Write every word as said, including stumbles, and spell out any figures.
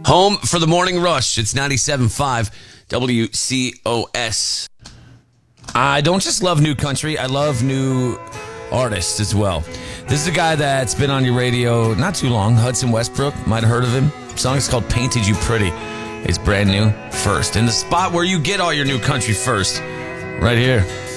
Home for the Morning Rush. It's ninety-seven point five W C O S. I don't just love new country. I love new artists as well. This is a guy that's been on your radio not too long. Hudson Westbrook. Might have heard of him. The song is called Painted You Pretty. It's brand new first. In the spot where you get all your new country first. Right here.